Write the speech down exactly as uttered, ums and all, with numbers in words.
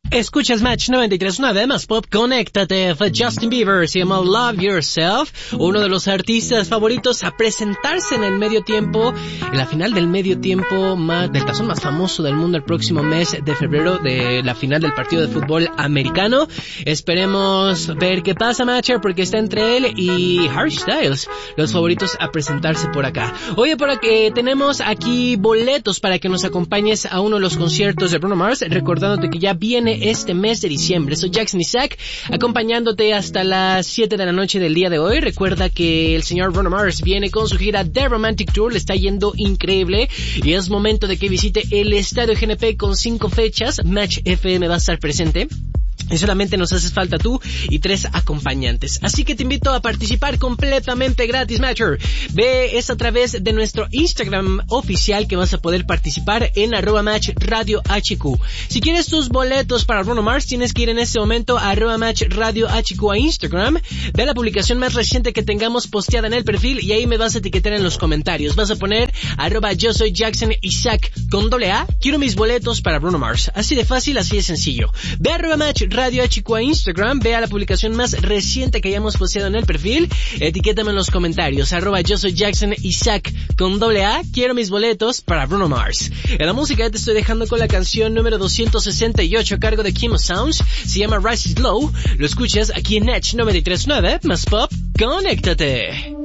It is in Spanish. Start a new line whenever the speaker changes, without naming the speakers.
Escuchas Match noventa y tres punto nueve más Pop, conéctate. Fue Justin Bieber, se llama Love Yourself, uno de los artistas favoritos a presentarse en el medio tiempo, en la final del medio tiempo más, del tazón más famoso del mundo el próximo mes de febrero, de la final del partido de fútbol americano. Esperemos ver qué pasa, Matcher, porque está entre él y Harry Styles, los favoritos a presentarse por acá. Oye, por aquí tenemos aquí boletos para que nos acompañes a uno de los conciertos de Bruno Mars, recordándote que ya viene este mes de diciembre. Soy Jackson Isaac, acompañándote hasta las siete de la noche del día de hoy. Recuerda que el señor Bruno Mars viene con su gira The Romantic Tour, le está yendo increíble y es momento de que visite el Estadio G N P con cinco fechas. Match F M va a estar presente. Y solamente nos haces falta tú y tres acompañantes. Así que te invito a participar completamente gratis, Matcher. Ve, es a través de nuestro Instagram oficial que vas a poder participar en arroba match radio H Q. Si quieres tus boletos para Bruno Mars, tienes que ir en este momento a arroba match radio H Q a Instagram. Ve la publicación más reciente que tengamos posteada en el perfil y ahí me vas a etiquetar en los comentarios. Vas a poner arroba yo soy Jackson Isaac con doble A. Quiero mis boletos para Bruno Mars. Así de fácil, así de sencillo. Ve a arroba match Radio H Q a Instagram, vea la publicación más reciente que hayamos posteado en el perfil, etiquétame en los comentarios, arroba yo soy Jackson Isaac con doble A, quiero mis boletos para Bruno Mars. En la música ya te estoy dejando con la canción número doscientos sesenta y ocho a cargo de Kimo Sounds, se llama Rise Slow, lo escuchas aquí en Edge noventa y tres punto nueve, más pop, conéctate.